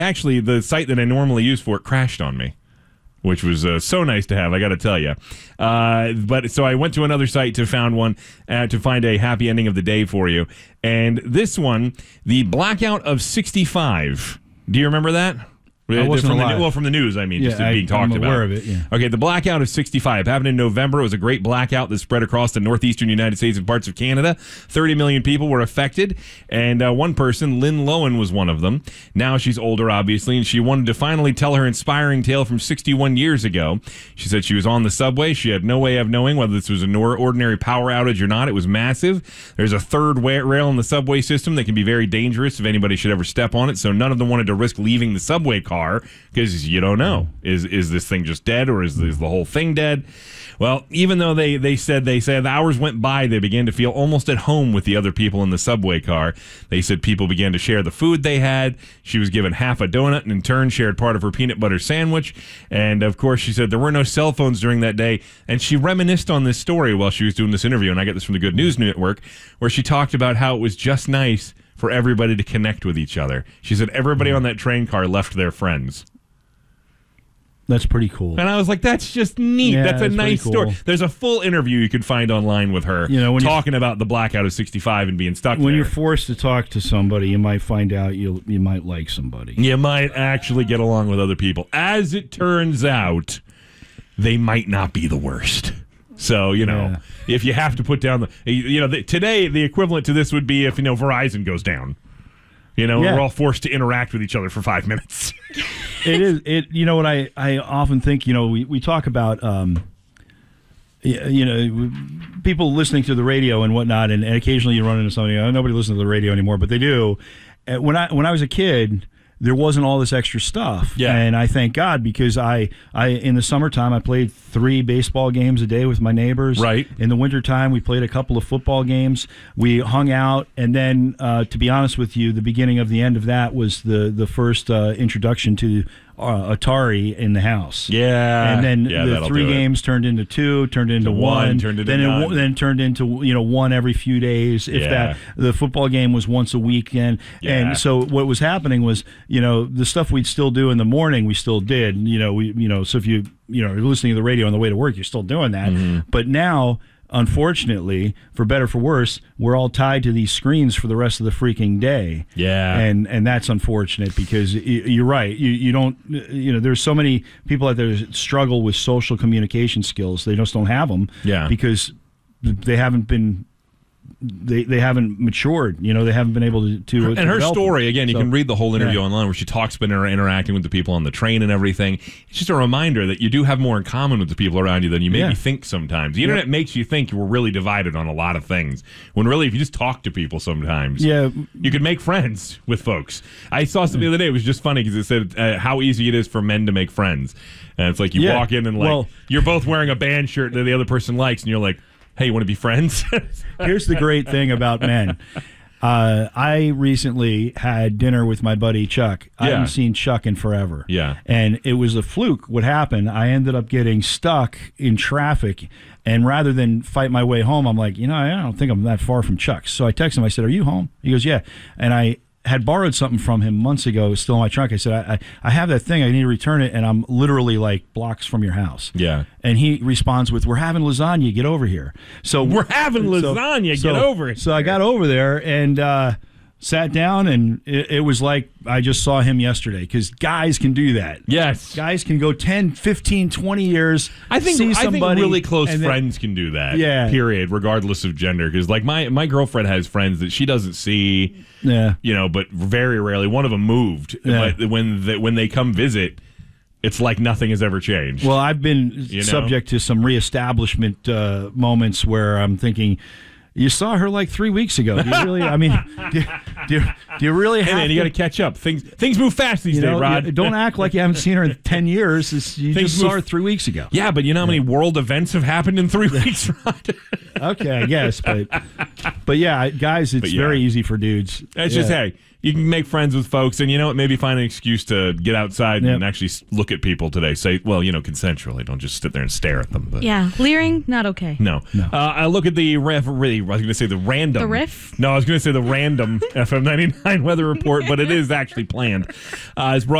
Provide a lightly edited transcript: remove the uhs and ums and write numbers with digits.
actually, the site that I normally use for it crashed on me, which was so nice to have, I got to tell you. But so I went to another site to find a happy ending of the day for you. And this one, the blackout of 65. Do you remember that? I wasn't alive. From the news, I mean, just being talked about. I'm aware of it, yeah. Okay, the blackout of 65 happened in November. It was a great blackout that spread across the northeastern United States and parts of Canada. 30 million people were affected, and one person, Lynn Lowen, was one of them. Now she's older, obviously, and she wanted to finally tell her inspiring tale from 61 years ago. She said she was on the subway. She had no way of knowing whether this was an ordinary power outage or not. It was massive. There's a third rail in the subway system that can be very dangerous if anybody should ever step on it, so none of them wanted to risk leaving the subway car because you don't know. Is this thing just dead, or is the whole thing dead? Well, even though they said the hours went by, they began to feel almost at home with the other people in the subway car. They said people began to share the food they had. She was given half a donut and in turn shared part of her peanut butter sandwich. And of course, she said there were no cell phones during that day. And she reminisced on this story while she was doing this interview. And I got this from the Good News Network, where she talked about how it was just nice for everybody to connect with each other. She said everybody on that train car left their friends. That's pretty cool. And I was like, that's just neat. Yeah, that's a nice cool story. There's a full interview you can find online with her talking about the blackout of 65 and being stuck when there. You're forced to talk to somebody, you might find out you might like somebody. You might actually get along with other people. As it turns out, they might not be the worst. So, if you have to put down today the equivalent to this would be if, Verizon goes down. We're all forced to interact with each other for 5 minutes. It is. What I often think, we talk about, people listening to the radio and whatnot, and occasionally you run into somebody, nobody listens to the radio anymore, but they do. When I was a kid, there wasn't all this extra stuff. Yeah. And I thank God, because I in the summertime I played 3 baseball games a day with my neighbors. Right. In the wintertime we played a couple of football games. We hung out, and then to be honest with you, the beginning of the end of that was the first introduction to Atari in the house. Yeah. And then the 3 games turned into 2, turned into 1, turned into none. Then turned into 1 every few days. If that, the football game was once a weekend. Yeah. And so what was happening was, the stuff we'd still do in the morning, we still did. So if you're listening to the radio on the way to work, you're still doing that. Mm-hmm. But now, unfortunately, for better or for worse, we're all tied to these screens for the rest of the freaking day. Yeah. And that's unfortunate, because you're right. You don't, there's so many people out there that struggle with social communication skills. They just don't have them. Yeah. Because they haven't been, they haven't matured. They haven't been able to and her story, again, you can read the whole interview yeah. online, where she talks about interacting with the people on the train and everything. It's just a reminder that you do have more in common with the people around you than you maybe think sometimes. The internet makes you think we're really divided on a lot of things, when really, if you just talk to people sometimes, you can make friends with folks. I saw something the other day. It was just funny, because it said how easy it is for men to make friends. And it's like you walk in and you're both wearing a band shirt that the other person likes, and you're like, hey, you want to be friends? Here's the great thing about men. I recently had dinner with my buddy Chuck. I haven't seen Chuck in forever. Yeah. And it was a fluke. What happened, I ended up getting stuck in traffic. And rather than fight my way home, I'm like, I don't think I'm that far from Chuck's. So I texted him. I said, are you home? He goes, yeah. And I had borrowed something from him months ago. It was still in my trunk. I said, I have that thing. I need to return it, and I'm literally like blocks from your house. Yeah. And he responds with, we're having lasagna. Get over here. So we're having lasagna. Get over it. So I got over there and sat down, and it was like I just saw him yesterday, because guys can do that. Yes. Guys can go 10, 15, 20 years, I think really close friends can do that, period, regardless of gender. Because like my girlfriend has friends that she doesn't see, but very rarely. One of them moved, but when they come visit, it's like nothing has ever changed. Well, I've been subject to some reestablishment moments where I'm thinking, you saw her like 3 weeks ago. Do you really? I mean, do you really have? Hey man, you got to catch up. Things move fast these days, Rod. Don't act like you haven't seen her in 10 years. You just saw her 3 weeks ago. Yeah, but you know how many world events have happened in 3 weeks, Rod? Okay, I guess, but yeah, guys, it's very easy for dudes. It's just, hey, you can make friends with folks, and maybe find an excuse to get outside and actually look at people today. Say, consensually. Don't just sit there and stare at them. But. Yeah, leering, not okay. No. I look at the I was going to say the random. The riff? No, I was going to say the random FM 99 weather report, but it is actually planned. It's brought